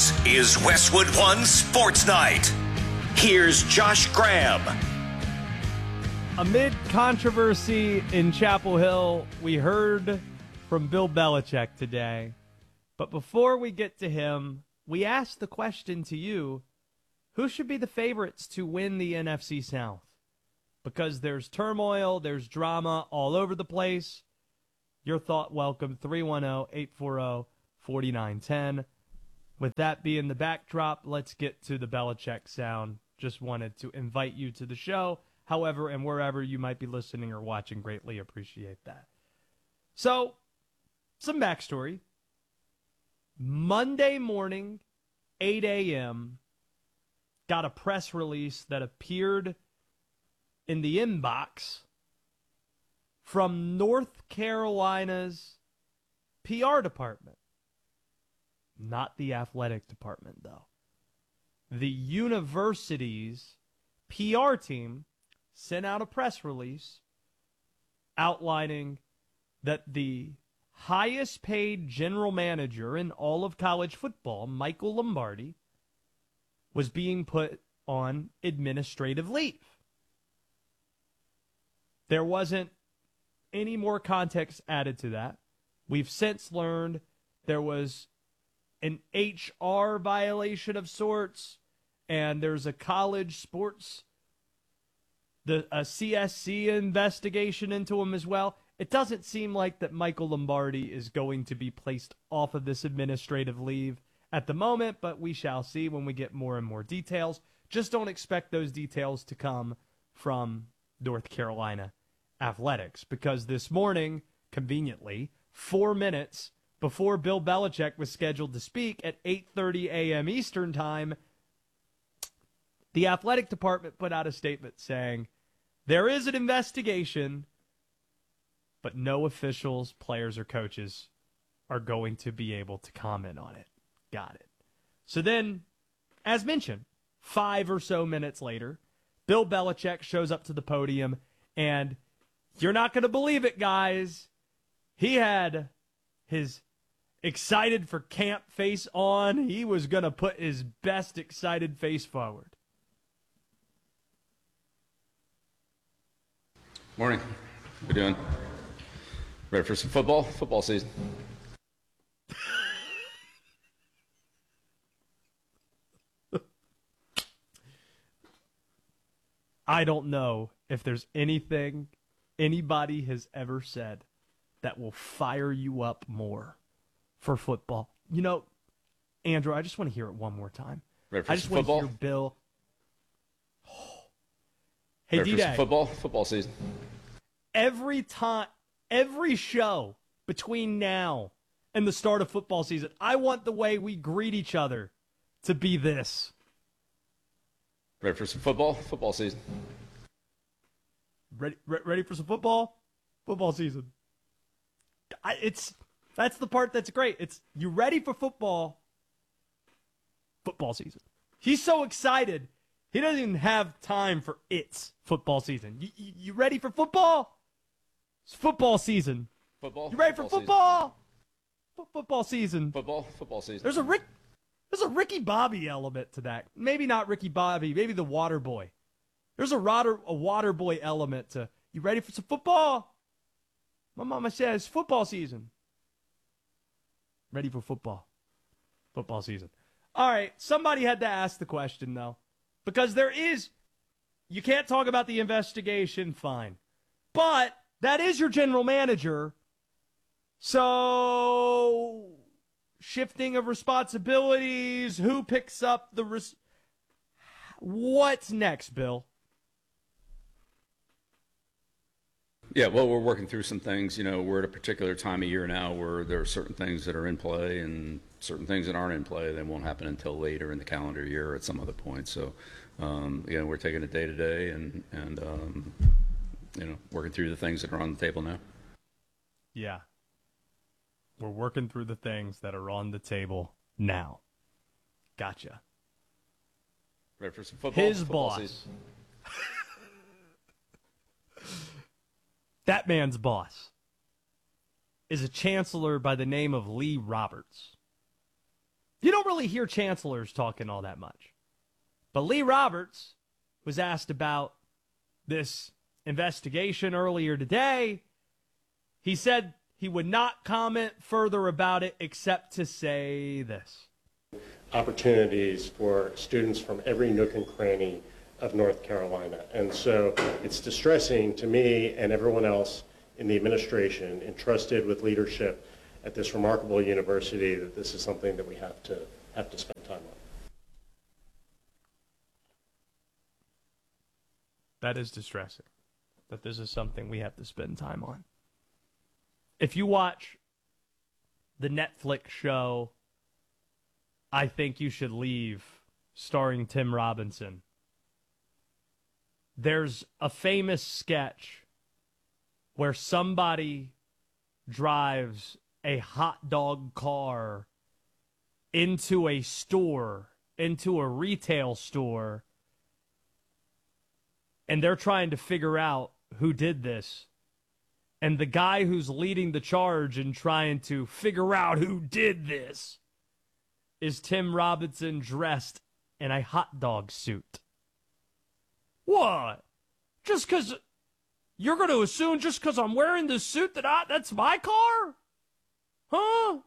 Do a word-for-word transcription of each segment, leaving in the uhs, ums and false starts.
This is Westwood One Sports Night. Here's Josh Graham. Amid controversy in Chapel Hill, we heard from Bill Belichick today. But before we get to him, we asked the question to you, who should be the favorites to win the N F C South? Because there's turmoil, there's drama all over the place. Your thought welcome, three one zero, eight four zero, four nine one zero. With that being the backdrop, let's get to the Belichick sound. Just wanted to invite you to the show. However, and wherever you might be listening or watching, greatly appreciate that. So, some backstory. Monday morning, eight a.m., got a press release that appeared in the inbox from North Carolina's P R department. Not the athletic department, though. The university's P R team sent out a press release outlining that the highest paid general manager in all of college football, Michael Lombardi, was being put on administrative leave. There wasn't any more context added to that. We've since learned there was an H R violation of sorts, and there's a college sports, the a C S C investigation into him as well. It doesn't seem like that Michael Lombardi is going to be placed off of this administrative leave at the moment, but we shall see when we get more and more details. Just don't expect those details to come from North Carolina Athletics, because this morning, conveniently, four minutes before Bill Belichick was scheduled to speak at eight thirty a.m. Eastern Time, the athletic department put out a statement saying, there is an investigation, but no officials, players, or coaches are going to be able to comment on it. Got it. So then, as mentioned, five or so minutes later, Bill Belichick shows up to the podium, and you're not going to believe it, guys. He had his excited for camp face on. He was going to put his best excited face forward. Morning. How you doing? Ready for some football? Football season. I don't know if there's anything anybody has ever said that will fire you up more for football. You know, Andrew, I just want to hear it one more time. Ready for I just some want football? to hear Bill. Oh. Hey, Ready for some D-Day. football? Football season. Every time, every show between now and the start of football season, I want the way we greet each other to be this. Ready for some football? Football season. Ready, re- ready for some football? Football season. I, it's that's the part that's great. It's you ready for football? Football season. He's so excited, he doesn't even have time for it's football season. You, you, you ready for football? It's football season. Football. You ready for football? F- football season. Football. Football season. There's a Rick. There's a Ricky Bobby element to that. Maybe not Ricky Bobby. Maybe the Water Boy. There's a water a Water Boy element to. You ready for some football? My mama says football season. Ready for football. Football season. All right. Somebody had to ask the question though, because there is. You can't talk about the investigation. Fine, but that is your general manager. So. Shifting of responsibilities, who picks up the res- what's next, Bill? Yeah, well, we're working through some things. You know, we're at a particular time of year now where there are certain things that are in play and certain things that aren't in play. They won't happen until later in the calendar year or at some other point. So, um, again, we're taking it day to day and, and um, you know, working through the things that are on the table now. Yeah. We're working through the things that are on the table now. Gotcha. Ready for some football? His football boss. Season. That man's boss is a chancellor by the name of Lee Roberts. You don't really hear chancellors talking all that much. But Lee Roberts was asked about this investigation earlier today. He said he would not comment further about it except to say this. Opportunities for students from every nook and cranny of North Carolina. And so it's distressing to me and everyone else in the administration entrusted with leadership at this remarkable university that this is something that we have to have to spend time on. That is distressing, that this is something we have to spend time on. If you watch the Netflix show I Think You Should Leave, starring Tim Robinson, there's a famous sketch where somebody drives a hot dog car into a store, into a retail store, and they're trying to figure out who did this. And the guy who's leading the charge and trying to figure out who did this is Tim Robinson dressed in a hot dog suit. What? Just because you're going to assume just because I'm wearing this suit that I, that's my car? Huh?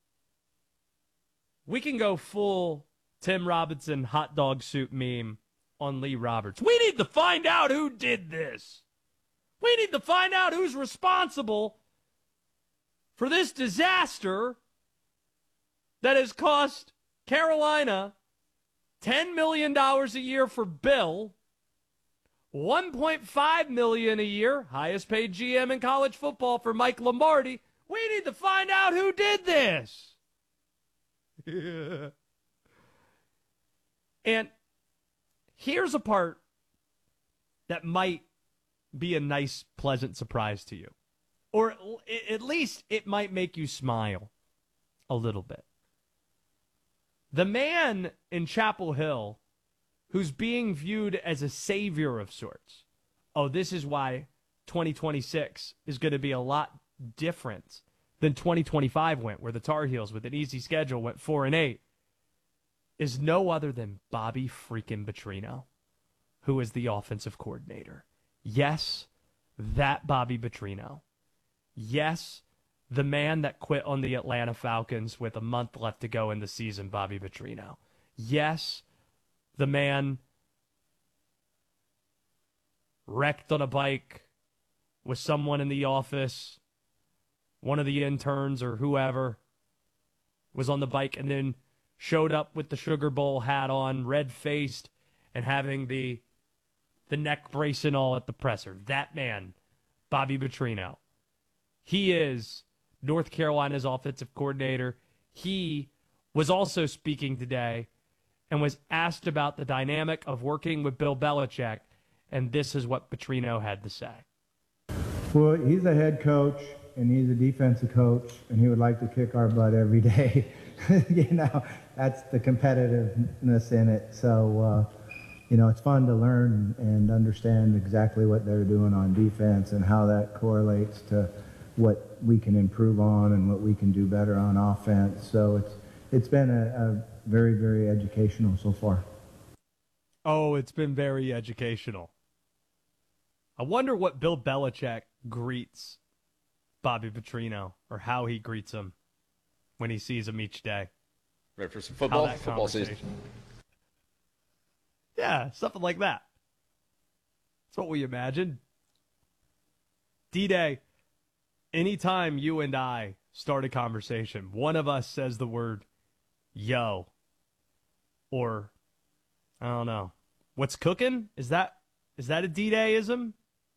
We can go full Tim Robinson hot dog suit meme on Lee Roberts. We need to find out who did this. We need to find out who's responsible for this disaster that has cost Carolina ten million dollars a year for Bill, one point five million dollars a year, highest paid G M in college football for Mike Lombardi. We need to find out who did this. And here's a part that might be a nice, pleasant surprise to you. Or at least it might make you smile a little bit. The man in Chapel Hill who's being viewed as a savior of sorts. Oh, this is why twenty twenty-six is going to be a lot different than twenty twenty-five went, where the Tar Heels, with an easy schedule, went four and eight, is no other than Bobby freaking Petrino, who is the offensive coordinator. Yes, that Bobby Petrino. Yes, the man that quit on the Atlanta Falcons with a month left to go in the season, Bobby Petrino. Yes, the man wrecked on a bike with someone in the office, one of the interns or whoever was on the bike and then showed up with the Sugar Bowl hat on, red-faced, and having the the neck brace and all at the presser. That man, Bobby Petrino. He is North Carolina's offensive coordinator. He was also speaking today and was asked about the dynamic of working with Bill Belichick, and this is what Petrino had to say. Well, he's a head coach, and he's a defensive coach, and he would like to kick our butt every day. You know, that's the competitiveness in it. So, uh, you know, it's fun to learn and understand exactly what they're doing on defense and how that correlates to what we can improve on and what we can do better on offense. So it's it's been a, a very, very educational so far. Oh, it's been very educational. I wonder what Bill Belichick greets Bobby Petrino, or how he greets him when he sees him each day. Right, for some football, How that football season. conversation- Yeah, something like that. That's what we imagine. D-Day, anytime you and I start a conversation, one of us says the word, yo, or, I don't know, what's cooking? Is that is that a D-Day-ism?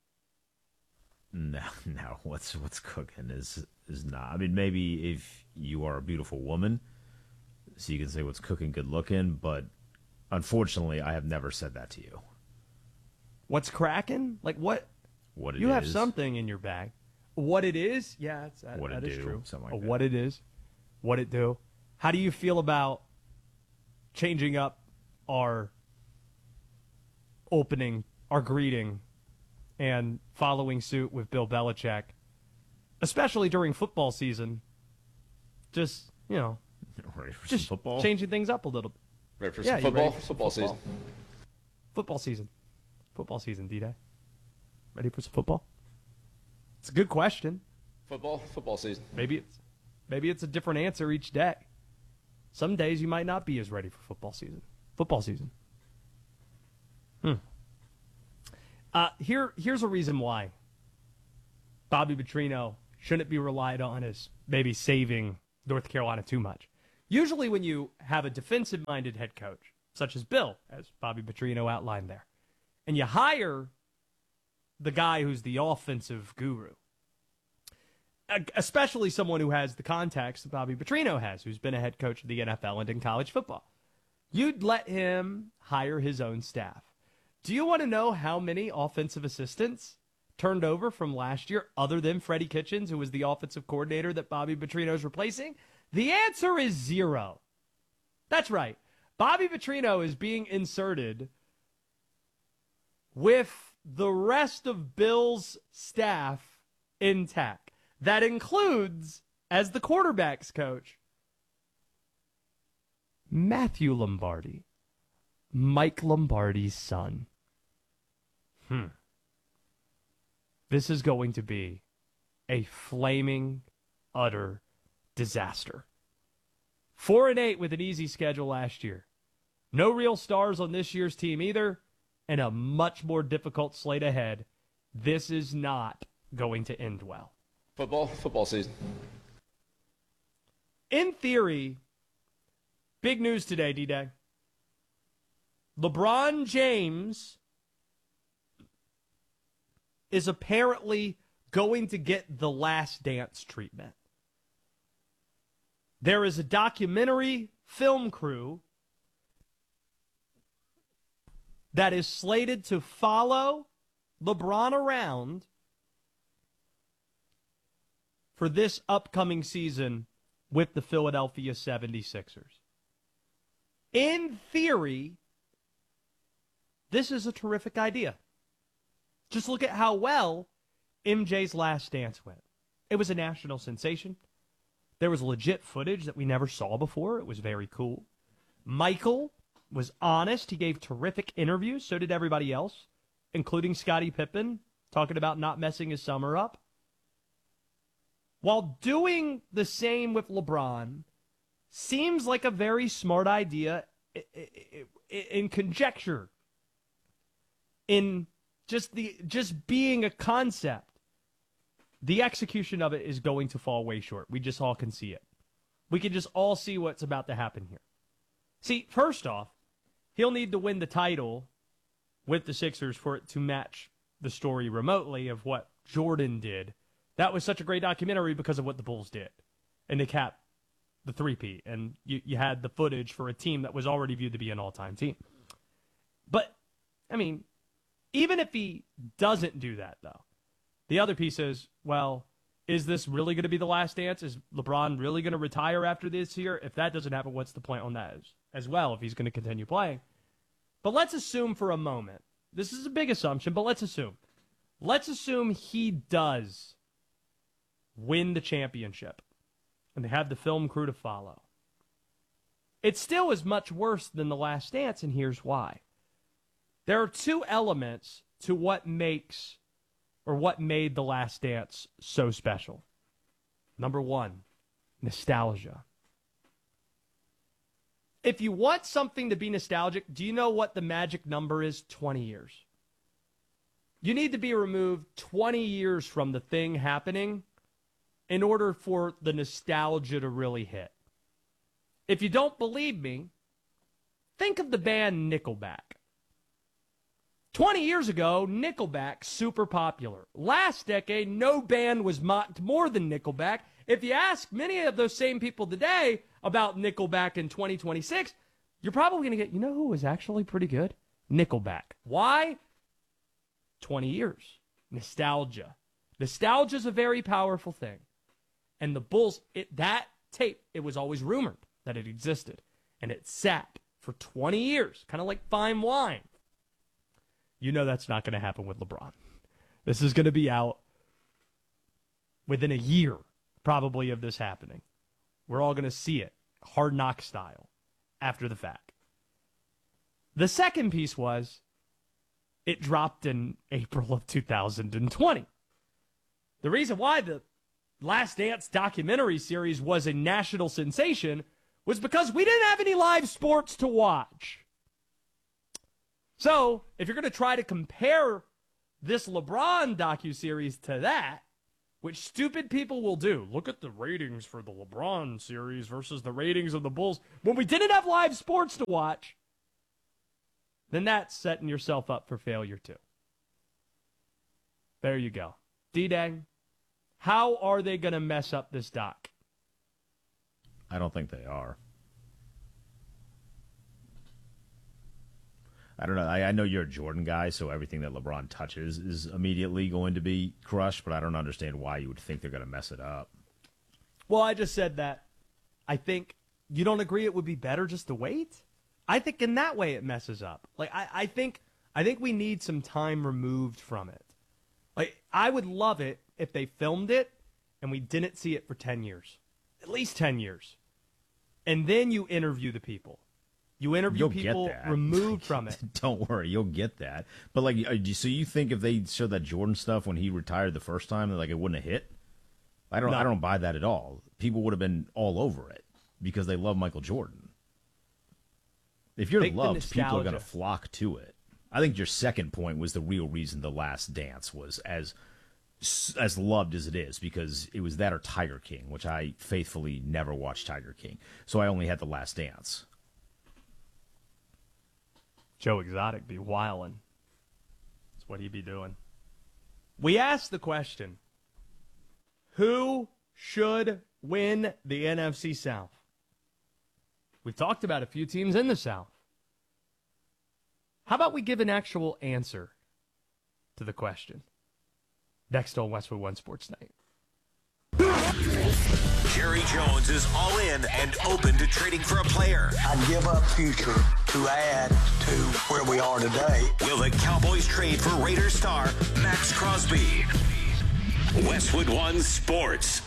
No, no. What's what's cooking is is not. I mean, maybe if you are a beautiful woman, so you can say what's cooking, good looking. But unfortunately, I have never said that to you. What's cracking? Like what? What it you have is, something in your bag. What it is? Yeah, it's, that, What it that is do, true. something like Uh, that. What it is, what it do. How do you feel about changing up our opening, our greeting, and following suit with Bill Belichick, especially during football season? Just, you know, Ready for Just some football? changing things up a little bit. Ready for Yeah, some you ready football? for some Football football? season. Football season. Football season, D-Day. Ready for some football? It's a good question. Football? Football season. Maybe it's maybe it's a different answer each day. Some days you might not be as ready for football season. Football season. Hmm. Uh, here, here's a reason why Bobby Petrino shouldn't be relied on as maybe saving North Carolina too much. Usually when you have a defensive-minded head coach, such as Bill, as Bobby Petrino outlined there, and you hire the guy who's the offensive guru, especially someone who has the contacts that Bobby Petrino has, who's been a head coach of the N F L and in college football, you'd let him hire his own staff. Do you want to know how many offensive assistants turned over from last year other than Freddie Kitchens, who was the offensive coordinator that Bobby Petrino's replacing? The answer is zero. That's right. Bobby Petrino is being inserted with the rest of Bill's staff intact. That includes, as the quarterback's coach, Matthew Lombardi, Mike Lombardi's son. Hmm. This is going to be a flaming, utter disaster. Four and eight with an easy schedule last year. No real stars on this year's team either, and a much more difficult slate ahead. This is not going to end well. Football? Football season. In theory, big news today, D-Day. LeBron James is apparently going to get the Last Dance treatment. There is a documentary film crew that is slated to follow LeBron around for this upcoming season with the Philadelphia seventy-sixers. In theory, this is a terrific idea. Just look at how well M J's Last Dance went. It was a national sensation. There was legit footage that we never saw before. It was very cool. Michael was honest. He gave terrific interviews. So did everybody else, including Scottie Pippen, talking about not messing his summer up. While doing the same with LeBron seems like a very smart idea in conjecture, in just the just being a concept, the execution of it is going to fall way short. We just all can see it. We can just all see what's about to happen here. See, first off, he'll need to win the title with the Sixers for it to match the story remotely of what Jordan did. That was such a great documentary because of what the Bulls did. And to cap the three-peat. And you, you had the footage for a team that was already viewed to be an all-time team. But, I mean, even if he doesn't do that, though, the other piece is, well, is this really going to be the last dance? Is LeBron really going to retire after this year? If that doesn't happen, what's the point on that as, as well if he's going to continue playing? But let's assume for a moment, this is a big assumption, but let's assume. Let's assume he does win the championship and they have the film crew to follow. It still is much worse than The Last Dance, and here's why. There are two elements to what makes or what made The Last Dance so special. Number one, nostalgia. If you want something to be nostalgic, do you know what the magic number is? twenty years. You need to be removed twenty years from the thing happening in order for the nostalgia to really hit. If you don't believe me, think of the band Nickelback. twenty years ago, Nickelback, super popular. Last decade, no band was mocked more than Nickelback. If you ask many of those same people today about Nickelback in twenty twenty-six, you're probably going to get, you know who was actually pretty good? Nickelback. Why? twenty years. Nostalgia. Nostalgia is a very powerful thing. And the Bulls, it, that tape, it was always rumored that it existed. And it sat for twenty years, kind of like fine wine. You know that's not going to happen with LeBron. This is going to be out within a year, probably, of this happening. We're all going to see it. Hard Knock style after the fact. The second piece was it dropped in April of two thousand twenty. The reason why the Last Dance documentary series was a national sensation was because we didn't have any live sports to watch. So, if you're going to try to compare this LeBron docuseries to that, which stupid people will do, look at the ratings for the LeBron series versus the ratings of the Bulls, when we didn't have live sports to watch, then that's setting yourself up for failure too. There you go. D-Dang, how are they going to mess up this doc? I don't think they are. I don't know. I, I know you're a Jordan guy, so everything that LeBron touches is immediately going to be crushed, but I don't understand why you would think they're going to mess it up. Well, I just said that I think you don't agree it would be better just to wait? I think in that way it messes up. Like I, I think I think we need some time removed from it. Like I would love it if they filmed it and we didn't see it for ten years. At least ten years. And then you interview the people. You interview You'll people get that. removed from it. Don't worry, you'll get that. But like, so you think if they showed that Jordan stuff when he retired the first time, like it wouldn't have hit? I don't. No. I don't buy that at all. People would have been all over it because they love Michael Jordan. If you're Think the loved, people are going to nostalgia. flock to it. I think your second point was the real reason The Last Dance was as as loved as it is, because it was that or Tiger King, which I faithfully never watched Tiger King, so I only had The Last Dance. Joe Exotic be wildin'. That's what he be doing. We asked the question, who should win the N F C South? We've talked about a few teams in the South. How about we give an actual answer to the question? Next on Westwood One Sports Night. Jerry Jones is all in and open to trading for a player. I'd give up future to add to where we are today. Will the Cowboys trade for Raiders star Max Crosby? Westwood One Sports.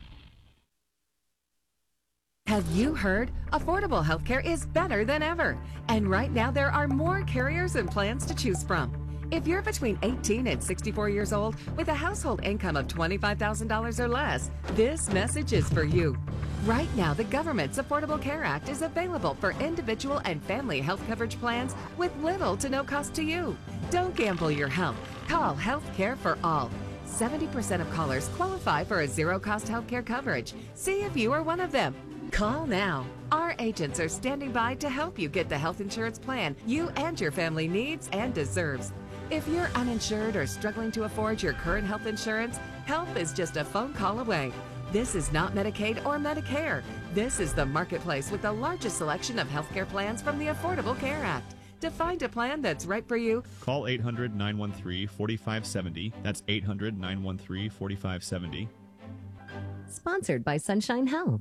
Have you heard? Affordable healthcare is better than ever. And right now there are more carriers and plans to choose from. If you're between eighteen and sixty-four years old with a household income of twenty-five thousand dollars or less, this message is for you. Right now, the government's Affordable Care Act is available for individual and family health coverage plans with little to no cost to you. Don't gamble your health. Call Health Care for All. seventy percent of callers qualify for a zero-cost health care coverage. See if you are one of them. Call now. Our agents are standing by to help you get the health insurance plan you and your family needs and deserves. If you're uninsured or struggling to afford your current health insurance, help is just a phone call away. This is not Medicaid or Medicare. This is the marketplace with the largest selection of healthcare plans from the Affordable Care Act. To find a plan that's right for you, call eight hundred, nine one three, four five seven zero. That's eight hundred, nine one three, four five seven zero. Sponsored by Sunshine Health.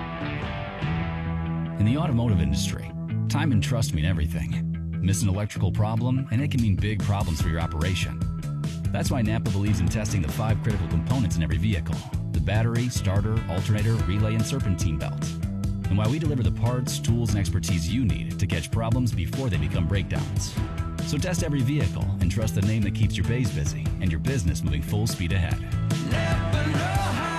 In the automotive industry, time and trust mean everything. Miss an electrical problem, and it can mean big problems for your operation. That's why Napa believes in testing the five critical components in every vehicle: the battery, starter, alternator, relay, and serpentine belt. And why we deliver the parts, tools, and expertise you need to catch problems before they become breakdowns. So test every vehicle and trust the name that keeps your bays busy and your business moving full speed ahead. Napa know-how.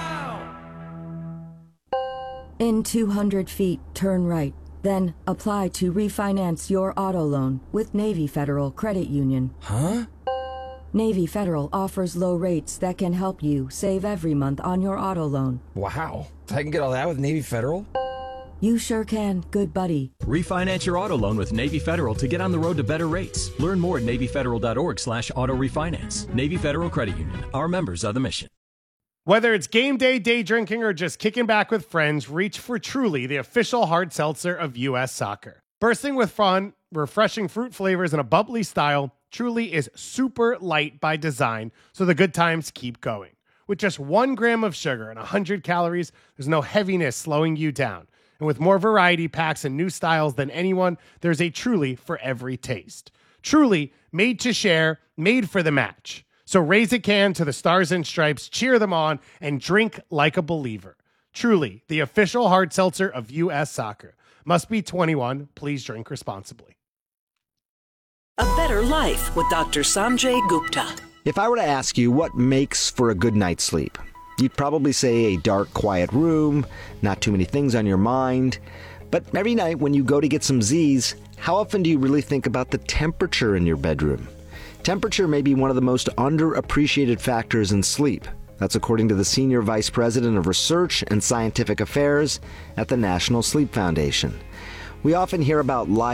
In two hundred feet, turn right. Then apply to refinance your auto loan with Navy Federal Credit Union. Huh? Navy Federal offers low rates that can help you save every month on your auto loan. Wow. I can get all that with Navy Federal? You sure can, good buddy. Refinance your auto loan with Navy Federal to get on the road to better rates. Learn more at NavyFederal.org slash auto refinance. Navy Federal Credit Union. Our members are the mission. Whether it's game day, day drinking, or just kicking back with friends, reach for Truly, the official hard seltzer of U S Soccer. Bursting with fun, refreshing fruit flavors, and a bubbly style, Truly is super light by design, so the good times keep going. With just one gram of sugar and one hundred calories, there's no heaviness slowing you down. And with more variety packs and new styles than anyone, there's a Truly for every taste. Truly, made to share, made for the match. So raise a can to the Stars and Stripes, cheer them on, and drink like a believer. Truly, the official hard seltzer of U S Soccer. Must be twenty-one. Please drink responsibly. A better life with Doctor Sanjay Gupta. If I were to ask you what makes for a good night's sleep, you'd probably say a dark, quiet room, not too many things on your mind. But every night when you go to get some Z's, how often do you really think about the temperature in your bedroom? Temperature may be one of the most underappreciated factors in sleep. That's according to the Senior Vice President of Research and Scientific Affairs at the National Sleep Foundation. We often hear about light